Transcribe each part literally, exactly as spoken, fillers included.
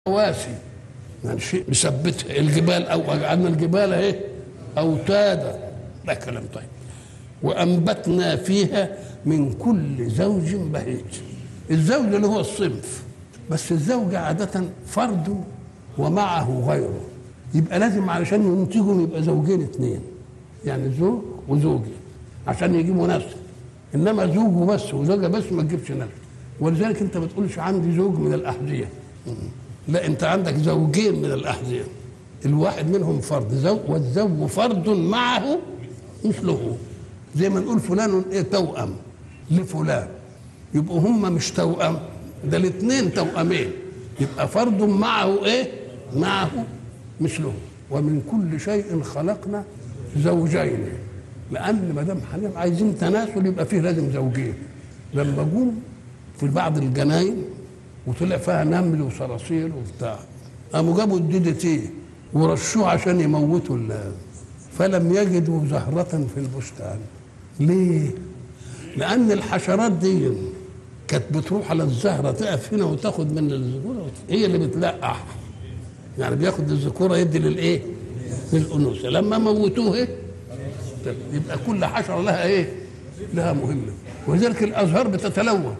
رواسي يعني شيء مثبتها الجبال او جعلنا الجبال اهي اوتادا. ده كلام طيب. وانبتنا فيها من كل زوج بهيج. الزوج اللي هو الصنف، بس الزوج عاده فرد ومعه غيره، يبقى لازم علشان ينتجوا يبقى زوجين اثنين، يعني زوج وزوجي عشان يجيبوا نسل. انما زوج وبس وزوجه بس ما تجيبش نسل. ولذلك انت ما تقولش عندي زوج من الاحذيه، لا، انت عندك زوجين من الاحذيه، الواحد منهم فرد، زوج والزوج فرد معه مثله. زي ما نقول فلان ايه توأم لفلان، يبقوا هم مش توأم، ده الاثنين توأمين، يبقى فرد معه ايه معه مثله. ومن كل شيء خلقنا زوجين، لان ما دام هنبقى عايزين تناسل يبقى فيه لازم زوجين. لما جم في بعض الجناين وطلع فيها نمل وصراصير وبتاع، قاموا جابوا الدي تي ورشوه عشان يموتوا ال فلم يجدوا زهرة في البستان. ليه؟ لأن الحشرات دي كانت بتروح على الزهرة تقف هنا وتاخد من الذكورة، هي اللي بتلقح، يعني بياخد الذكورة يدي للإيه؟ للأنوثة. لما موتوه يبقى كل حشرة لها إيه؟ لها مهمة. ولذلك الأزهار بتتلون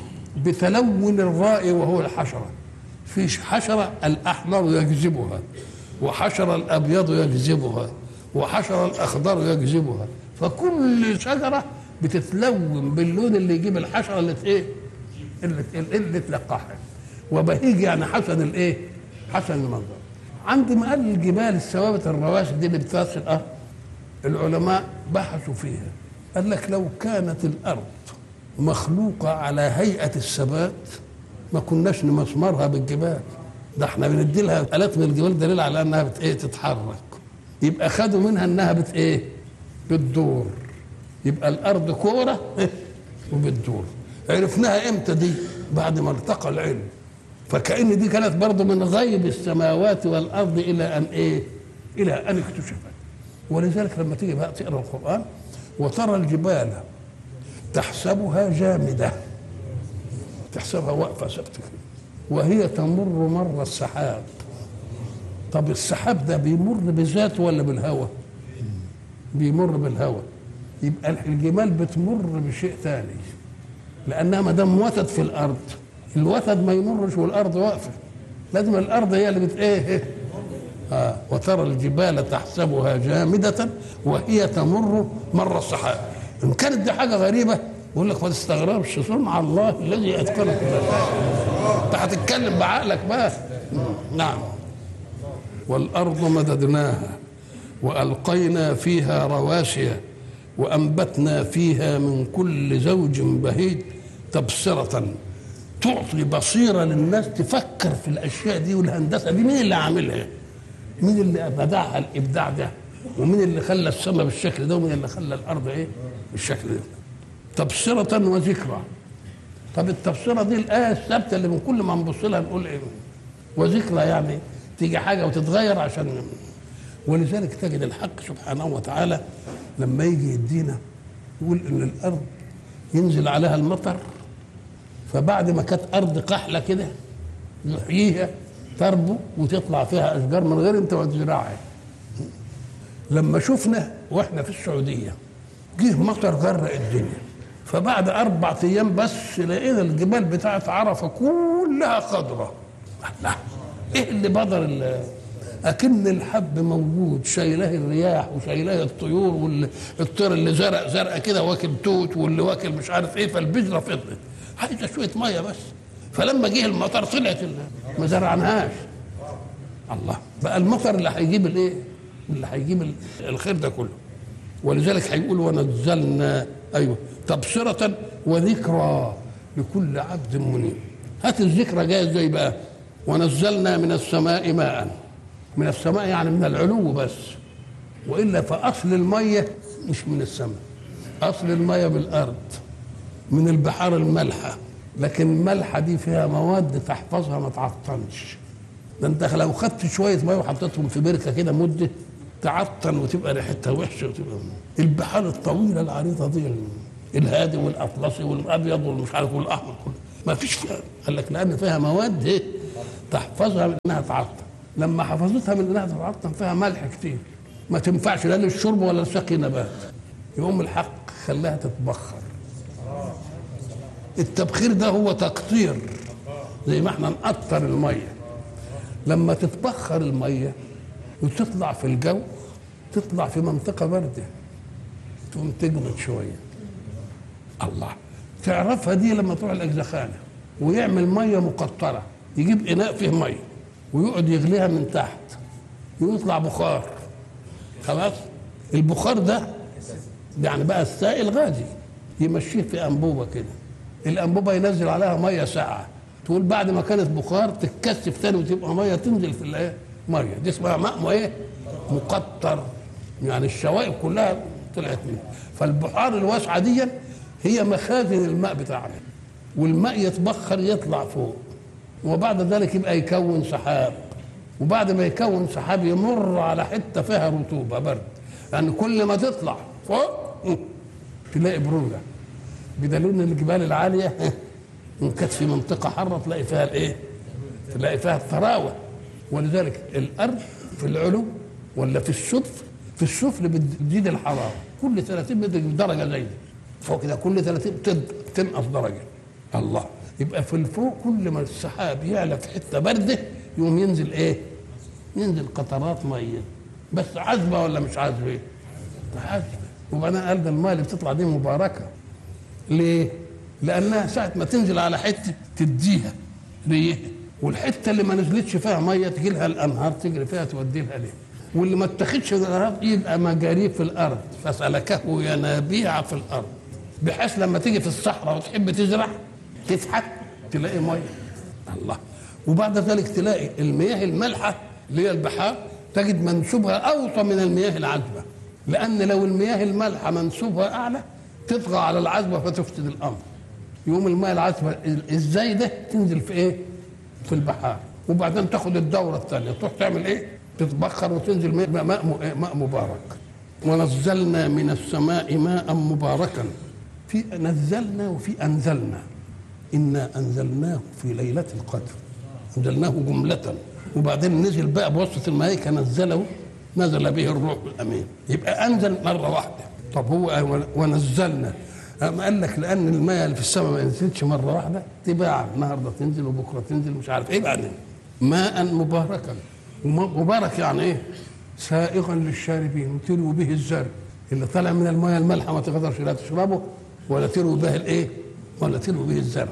بتلون الرائي وهو الحشرة. في حشرة الأحمر يجذبها، وحشرة الأبيض يجذبها، وحشرة الأخضر يجذبها، فكل شجرة بتتلون باللون اللي يجيب الحشرة اللي ايه اللي, اللي تلقحها. وبهيج يعني حسن الايه حسن المنظر. عند ما قال الجبال الثوابت الرواسي دي اللي بتغطي الارض، العلماء بحثوا فيها، قال لك لو كانت الارض مخلوقة على هيئة الثبات ما كناش نمسمرها بالجبال، ده احنا بندي لها آلات من الجبال دليل على انها بت ايه تتحرك. يبقى خدوا منها انها بت ايه بتدور، يبقى الارض كورة وبتدور. عرفناها امتى دي؟ بعد ما ارتقى العلم. فكأن دي كانت برضه من غيب السماوات والارض الى ان ايه الى ان اكتشفت. ولذلك لما تيجي بقى تقرا القرآن وترى الجبال تحسبها جامدة، تحسبها واقفة ثابتة وهي تمر مر السحاب. طب السحاب ده بيمر بذاته ولا بالهواء؟ بيمر بالهواء. يبقى الجبال بتمر بشيء ثاني، لأنها ما دام وتد في الأرض، الوتد ما يمرش والأرض واقفة، لازم الأرض هي اللي بت إيه آه. وترى الجبال تحسبها جامدة وهي تمر مر السحاب. إن كانت دي حاجة غريبة بقول لك ما تستغربش، صنع الله الذي أتقن كل شيء. أنت هتتكلم بعقلك بقى. نعم. والأرض مددناها وألقينا فيها رواسي وأنبتنا فيها من كل زوج بهيج تبصرة، تعطي بصيرة للناس تفكر في الأشياء دي. والهندسة دي مين اللي عاملها؟ مين اللي أبدعها الإبداع ده؟ ومين اللي خلى السماء بالشكل ده؟ ومين اللي خلى الأرض إيه بالشكل ده؟ تبصرة وذكرى. طب التبصرة دي الآية الثابتة اللي من كل ما نبص لها نقول إيه؟ وذكرى يعني تيجي حاجة وتتغير عشان. ولذلك تجد الحق سبحانه وتعالى لما يجي يدينا يقول إن الأرض ينزل عليها المطر، فبعد ما كانت أرض قحلة كده يحييها تربو وتطلع فيها أشجار من غير أنت وتزرعها. لما شفنا وإحنا في السعودية جه مطر غرق الدنيا، فبعد أربع أيام بس لقينا الجبال بتاعت عرفة كلها خضرة. لا، إيه اللي بدر اللي أكن الحب موجود شايلاه الرياح وشايلاه الطيور، والطير اللي زرق زرقة كده واكل توت واللي واكل مش عارف إيه، فالبذرة فضلت عايزة شوية مية بس. فلما جه المطر طلعت ما زرعناهاش. الله، بقى المطر اللي هيجيب الإيه؟ اللي هيجيب الخير ده كله. ولذلك هيقول ونزلنا ايوه تبصرة وذكرى لكل عبد منيب. هات الذكرى جايه ازاي بقى؟ ونزلنا من السماء ماء. من السماء يعني من العلو بس، والا فاصل الميه مش من السماء، اصل الميه بالارض من البحار المالحه. لكن الملحه دي فيها مواد تحفظها ما تعطلش. ده انت لو خدت شويه ميه وحطيتهم في بركه كده مده تعطل وتبقى ريحتها وحشه وتبقى. البحار الطويله العريضه دي الهادي والاطلسي والابيض والمش عارف والاحمر كله ما فيش فيها، قال لك لان فيها مواد ايه تحفظها من انها تعطل. لما حفظتها من انها تتعطل فيها ملح كتير ما تنفعش لا للشرب ولا لسقي نبات، يقوم الحق خلاها تتبخر. التبخير ده هو تقطير، زي ما احنا نقطر الميه. لما تتبخر الميه وتطلع في الجو تطلع في منطقه بارده تقوم تجمد شويه. الله، تعرفها دي لما تروح الاجزخانه ويعمل ميه مقطره، يجيب اناء فيه ميه ويقعد يغليها من تحت ويطلع بخار. خلاص البخار ده يعني بقى السائل غازي، يمشيه في انبوبه كده، الانبوبه ينزل عليها ميه ساقعه، تقول بعد ما كانت بخار تتكثف ثاني وتبقى ميه تنزل في الايه ميه، دي اسمها ماء ايه مقطر، يعني الشوائب كلها طلعت منه. فالبحار الواسعه دي هي مخازن الماء بتاعنا، والماء يتبخر يطلع فوق، وبعد ذلك يبقى يكون سحاب، وبعد ما يكون سحاب يمر على حته فيها رطوبه برد، يعني كل ما تطلع فوق تلاقي بروده، بدليل ان الجبال العاليه ان كانت في منطقه حاره تلاقي فيها الايه؟ تلاقي فيها الثراوه. ولذلك الارض في العلو ولا في السفل، في السفل بتزيد الحراره كل ثلاثين متر درجه زي دي، فوق كده كل ثلاثين تنقص درجه. الله، يبقى في الفوق كل ما السحاب يعلى في حته برده يقوم ينزل ايه؟ ينزل قطرات ميه، بس عذبه ولا مش عذبه؟ عذبه. وبعدين قال ده الماء اللي بتطلع دي مباركه. ليه؟ لانها ساعه ما تنزل على حته تديها ريحه، والحته اللي ما نزلتش فيها ميه تجي لها الانهار تجري فيها تودي لها ليه؟ واللي ما اتخذش الانهار يبقى مجاريه في الارض، فسلكه ينابيع في الارض، بحيث لما تيجي في الصحراء وتحب تزرع تفحت تلاقي ميه. الله. وبعد ذلك تلاقي المياه المالحه اللي هي البحار تجد منسوبها اوطى من المياه العذبه، لان لو المياه المالحه منسوبها اعلى تطغى على العذبه فتفسد الامر. يوم الماء العذبه ازاي ده تنزل في ايه؟ في البحار، وبعدين تاخد الدوره الثانيه تروح تعمل ايه؟ تتبخر وتنزل ماء, ماء, ماء مبارك. ونزلنا من السماء ماء مباركا، في نزلنا وفي انزلنا. انا انزلناه في ليله القدر، انزلناه جمله، وبعدين نزل بقى بواسطه الملائكه نزله، نزل به الروح الامين، يبقى انزل مره واحده. طب هو ونزلنا أما قال لك لان الماء اللي في السماء ما ينزلش مره واحده، تباع النهارده تنزل وبكره تنزل مش عارف ايه، بعدين ماء مباركا. مبارك يعني ايه؟ سائغا للشاربين وتروي به الزرع، اللي طالع من الماء المالحه ما تقدرش لا تشربه ولا تروي به الايه؟ ولا تروي به الزرع.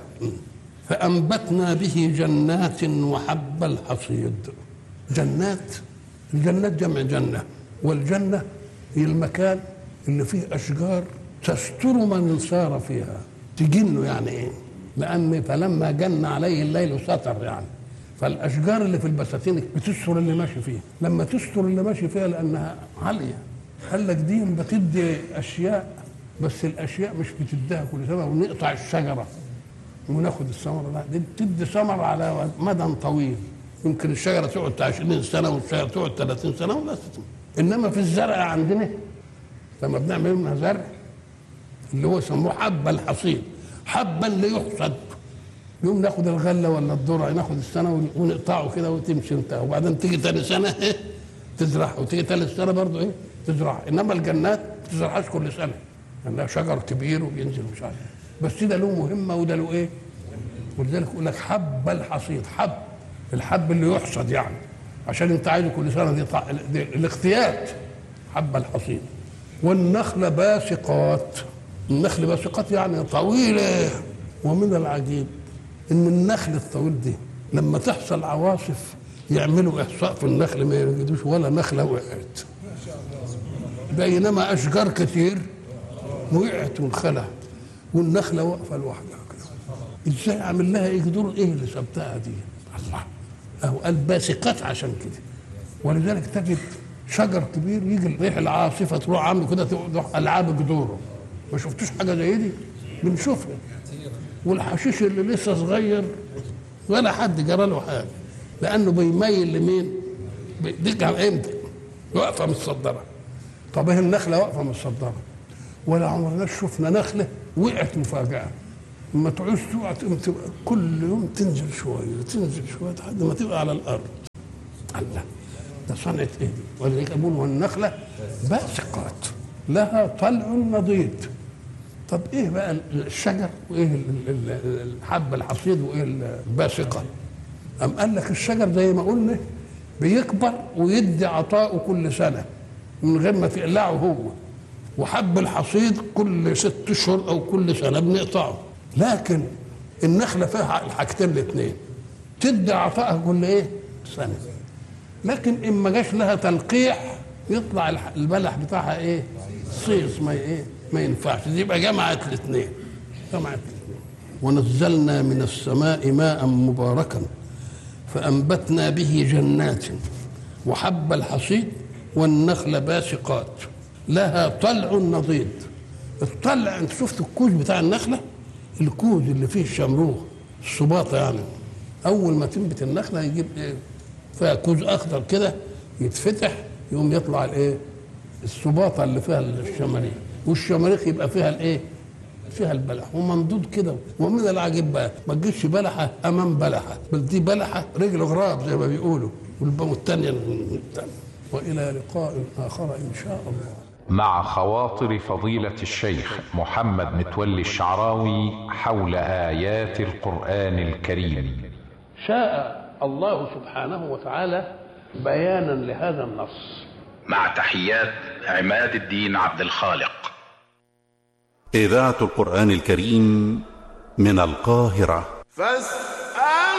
فانبتنا به جنات وحب الحصيد. جنات، الجنات جمع جنه، والجنه هي المكان اللي فيه اشجار تستر من سار فيها، تجنه يعني ايه؟ لان فلما جن عليه الليل ستر، يعني فالاشجار اللي في البساتين بتستر اللي ماشي فيها، لما تستر اللي ماشي فيها لانها عاليه. قال لك دي بتدي اشياء، بس الاشياء مش بتديها كل سنه ونقطع الشجره وناخد الثمره، لا دي بتدي ثمر على مدى طويل، يمكن الشجره تقعد عشرين سنه والشجره تقعد ثلاثين سنه ولا ستين. انما في الزرع عندنا لما بنعمل منها زرع اللي هو يسموه حب الحصيد، حبا ليحصد، يوم ناخد الغله ولا الذره ناخد السنه ونقطعه كده وتمشي انت، وبعدين تيجي ثاني سنه ايه تزرعها، وتيجي ثالث سنه برضه ايه تزرعها. انما الجنات ما تزرعهاش كل سنه لانها شجر كبير وبينزل مش عارف، بس ده له مهمه وده له ايه. ولذلك يقول لك حب الحصيد، حب الحب اللي يحصد يعني، عشان انت عايزه كل سنه دي, طع... دي الاختيات، حب الحصيد. والنخل باسقات، النخل باسقات يعني طويله. ومن العجيب ان النخل الطويل دي لما تحصل عواصف يعملوا احصاء في النخل ما يجدوش ولا نخله وقعت، بينما اشجار كتير وقعت وانخلعت والنخله واقفه لوحدها كده. ازاي عامل لها ايه جذور ايه اللي سبتها دي؟ الله، اهو قال باسقات عشان كده. ولذلك تجد شجر كبير يجي الريح العاصفه تروح عامله كده تروح العاب جذوره. ما شفتوش حاجه زي دي؟ بنشوفها. والحشيش اللي لسه صغير ولا حد جرى له حاجه، لانه بيميل لمين؟ بيديكها امتى؟ واقفه متصدره. طب ايه النخله واقفه متصدره؟ ولا عمرنا شفنا نخله وقعت مفاجاه. لما تعوز تقع كل يوم تنزل شويه تنزل شويه لحد ما تبقى على الارض. الله، ده صنعه ايه دي؟ ولذلك اقول والنخله باسقات لها طلع نضيد. طب ايه بقى الشجر وايه الحب الحصيد وايه الباسقه؟ أم قال لك الشجر زي ما قلنا بيكبر ويدي عطاءه كل سنه من غير ما تقلعه هو، وحب الحصيد كل ست اشهر او كل سنه بنقطعه. لكن النخله فيها الحاجتين الاثنين، تدي عطاءها كل ايه؟ سنه. لكن ان ما جاش لها تلقيح يطلع البلح بتاعها ايه؟ صيص، ما ايه؟ ما ينفعش. يبقى جمعت الاثنين، جمعت الاثنين. ونزلنا من السماء ماء مباركا فأنبتنا به جنات وحب الحصيد والنخل باسقات لها طلع نضيد. الطلع انت شفت الكوز بتاع النخله، الكوز اللي فيه الشمروخ الصباطه يعني، اول ما تنبت النخله يجيب ايه؟ فيها كوز اخضر كده يتفتح يقوم يطلع الايه؟ الصباطه اللي فيها الشماريخ، والشماريخ يبقى فيها الايه؟ فيها البلح وممدود كده. ومن العجيب بقى ما تجيش بلحه امام بلحه، بل دي بلحه رجل غراب زي ما بيقولوا، والثانيه والى لقاء اخر ان شاء الله. مع خواطر فضيلة الشيخ محمد متولي الشعراوي حول آيات القرآن الكريم. شاء الله سبحانه وتعالى بيانا لهذا النص. مع تحيات عماد الدين عبد الخالق. إذاعة القرآن الكريم من القاهرة.